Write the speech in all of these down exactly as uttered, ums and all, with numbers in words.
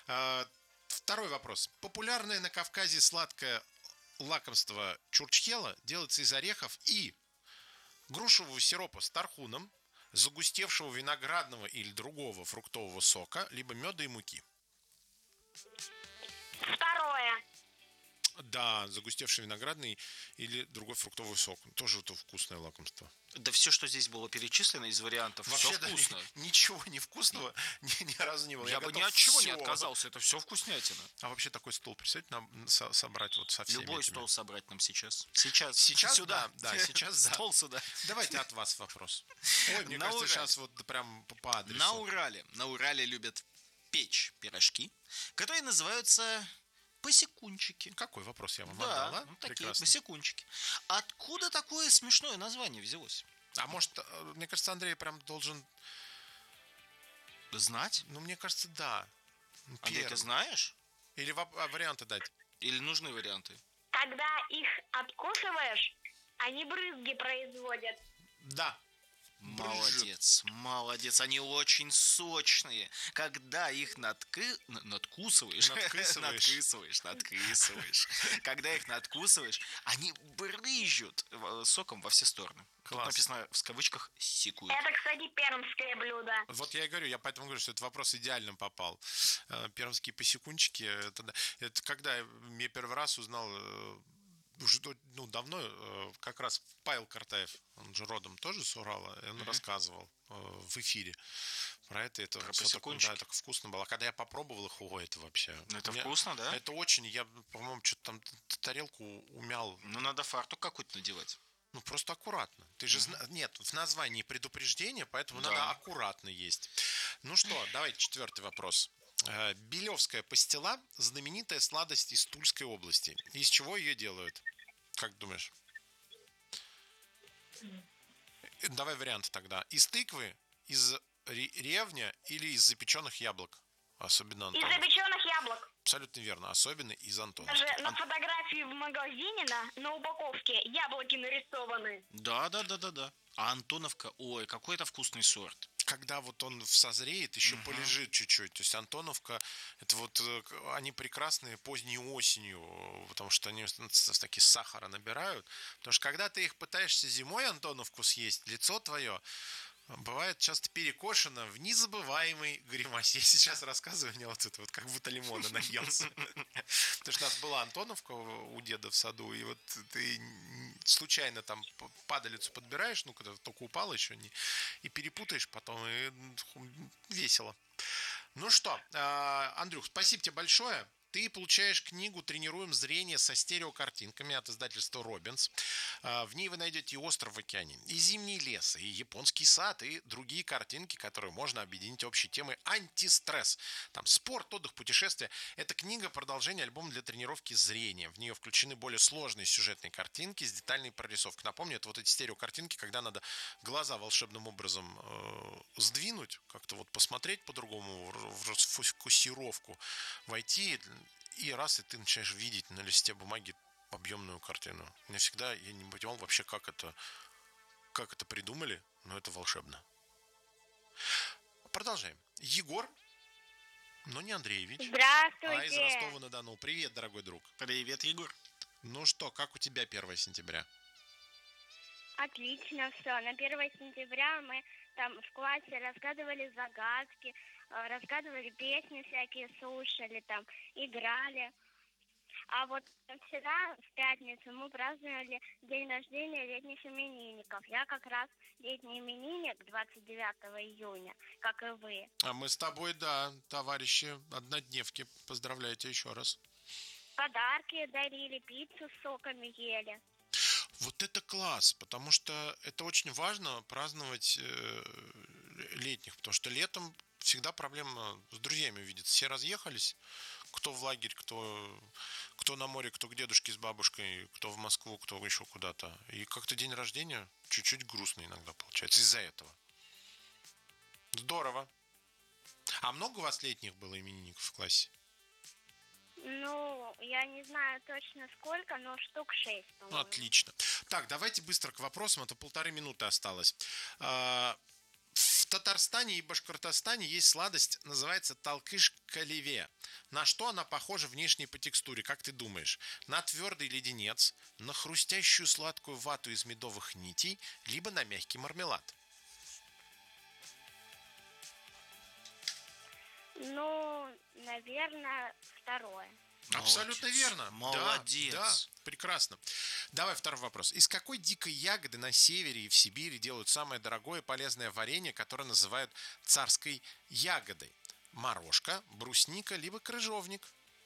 Второй вопрос. Популярное на Кавказе сладкое лакомство чурчхела делается из орехов и грушевого сиропа с тархуном, загустевшего виноградного или другого фруктового сока, либо меда и муки. Второе. Да, загустевший виноградный или другой фруктовый сок. Тоже это вкусное лакомство. Да все, что здесь было перечислено из вариантов, Вообще, все вкусно. Да, ничего не вкусного ни, ни разу не было. Я, Я бы ни от чего не отказался, это все вкуснятина. А вообще такой стол, представьте, нам со- собрать вот со всеми Любой этими. стол собрать нам сейчас. Сейчас. Сейчас сюда. Да, да, сейчас да. Стол сюда. Давайте от вас вопрос. Ой, мне на кажется, Урале. Сейчас вот прям по адресу. На Урале. На Урале любят печь пирожки, которые называются посекунчики. Какой вопрос я вам да, отдал, а? Ну, такие Прекрасно. посекунчики. Откуда такое смешное название взялось? А может, мне кажется, Андрей прям должен... Знать? Ну, мне кажется, да. Андрей, ты знаешь? Или варианты дать? Или нужны варианты? Когда их откусываешь, они брызги производят. Да. Молодец, молодец. Они очень сочные. Когда их надку... надкусываешь, надкусываешь, надкусываешь, надкусываешь. Когда их надкусываешь, они брызжут соком во все стороны. Тут написано в скавычках «секует». Это, кстати, пермское блюдо. Вот я и говорю, я поэтому говорю, что этот вопрос идеально попал. Пермские посекунчики, это, это когда я первый раз узнал... Уже ну, давно как раз Павел Картаев, он же родом тоже с Урала, он mm-hmm. рассказывал в эфире про это. Это, про такое, да, так вкусно было. А когда я попробовал их, ого, это вообще... Ну, это меня, вкусно, да? Это очень, я, по-моему, что-то там тарелку умял. Ну, надо фартук какой-то надевать. Ну, просто аккуратно. Ты же mm-hmm. зна... Нет, в названии предупреждение, поэтому да. надо аккуратно есть. Ну что, давайте четвертый вопрос. Белевская пастила – знаменитая сладость из Тульской области. Из чего ее делают? Как думаешь? Давай варианты тогда. Из тыквы, из ревня или из запеченных яблок? Особенно Антоновка. Из запеченных яблок. Абсолютно верно. Особенно из Антоновки. Даже на фотографии в магазине на, на упаковке яблоки нарисованы. Да, да, да, да, да. А Антоновка, ой, какой это вкусный сорт. Когда вот он созреет, еще uh-huh. полежит чуть-чуть. То есть Антоновка, это вот они прекрасные поздней осенью, потому что они такие сахара набирают. Потому что когда ты их пытаешься зимой Антоновку съесть, лицо твое бывает часто перекошено в незабываемой гримасе. Я сейчас рассказываю, мне вот это вот как будто лимона наелся. Потому что у нас была Антоновка у деда в саду, и вот ты случайно там падалицу подбираешь, ну, когда только упал еще, не, и перепутаешь потом, и весело. Ну что, Андрюх, спасибо тебе большое. Ты получаешь книгу «Тренируем зрение» со стереокартинками от издательства «Робинс». В ней вы найдете и остров в океане, и зимний лес, и японский сад, и другие картинки, которые можно объединить общей темой «Антистресс». Там спорт, отдых, путешествия. Эта книга – продолжение альбома для тренировки зрения. В нее включены более сложные сюжетные картинки с детальной прорисовкой. Напомню, это вот эти стереокартинки, когда надо глаза волшебным образом э, сдвинуть, как-то вот посмотреть по-другому, в расфокусировку, войти. И раз, и ты начинаешь видеть на листе бумаги объемную картину. Мне всегда, я не понимал вообще, как это, как это придумали, но это волшебно. Продолжаем. Егор, но не Андреевич. Здравствуйте. А из Ростова-на-Дону. Привет, дорогой друг. Привет, Егор. Ну что, как у тебя первое сентября? Отлично все. На первое сентября мы там в классе разгадывали загадки, разгадывали песни всякие, слушали, там, играли. А вот вчера, в пятницу, мы праздновали день рождения летних именинников. Я как раз летний именинник двадцать девятого июня, как и вы. А мы с тобой, да, товарищи, однодневки. Поздравляю тебя еще раз. Подарки дарили, пиццу с соками ели. Вот это класс, потому что это очень важно праздновать э, летних, потому что летом всегда проблема с друзьями увидеться. Все разъехались, кто в лагерь, кто, кто на море, кто к дедушке с бабушкой, кто в Москву, кто еще куда-то. И как-то день рождения чуть-чуть грустно иногда получается из-за этого. Здорово. А много у вас летних было именинников в классе? Ну, я не знаю точно сколько, но штук шесть, по-моему. Отлично. Так, давайте быстро к вопросам, а то полторы минуты осталось. В Татарстане и Башкортостане есть сладость, называется талкыш-каливе. На что она похожа внешне по текстуре, как ты думаешь? На твердый леденец, на хрустящую сладкую вату из медовых нитей, либо на мягкий мармелад? Ну, наверное, второе. Абсолютно Молодец. верно. Молодец. Да, да, прекрасно. Давай второй вопрос. Из какой дикой ягоды на севере и в Сибири делают самое дорогое полезное варенье, которое называют царской ягодой? Морожка, брусника, либо крыжовник?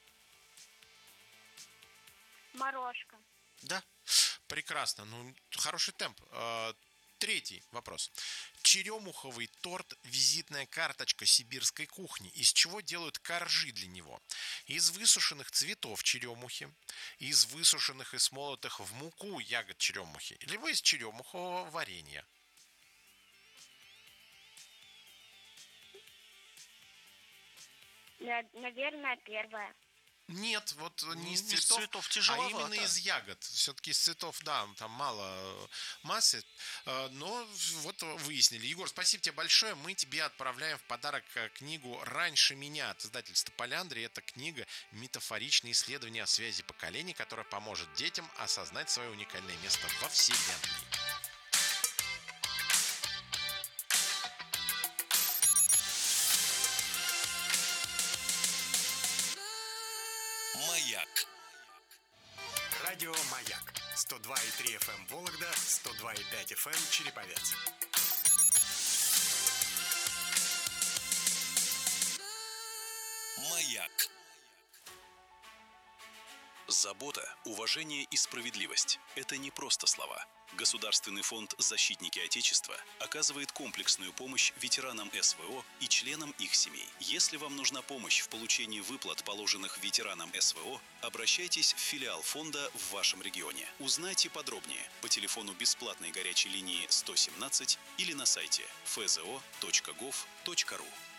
Морожка. Да. Прекрасно. Ну, хороший темп. А, Третий вопрос. Черемуховый торт – визитная карточка сибирской кухни. Из чего делают коржи для него? Из высушенных цветов черемухи, из высушенных и смолотых в муку ягод черемухи, либо из черемухового варенья. На- Наверное, первое. Нет, вот не из Не из цветов, цветов, а тяжеловато. именно из ягод. Все-таки из цветов, да, там мало э, массы, э, но вот выяснили. Егор, спасибо тебе большое. Мы тебе отправляем в подарок э, книгу «Раньше меня» от издательства «Поляндры». Это книга «Метафоричные исследования о связи поколений», которая поможет детям осознать свое уникальное место во Вселенной. Маяк. Радио Маяк. сто два и три эф эм Вологда, сто два и пять эф эм Череповец. Маяк. Забота, уважение и справедливость – это не просто слова. Государственный фонд «Защитники Отечества» оказывает комплексную помощь ветеранам эс вэ о и членам их семей. Если вам нужна помощь в получении выплат, положенных ветеранам эс вэ о, обращайтесь в филиал фонда в вашем регионе. Узнайте подробнее по телефону бесплатной горячей линии сто семнадцать или на сайте эф зэ о точка гов точка ру.